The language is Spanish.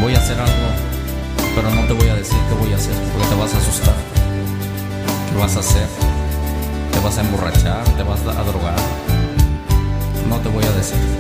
Voy a hacer algo, pero no te voy a decir qué voy a hacer, porque te vas a asustar. ¿Qué vas a hacer? ¿Te vas a emborrachar? ¿Te vas a drogar? No te voy a decir.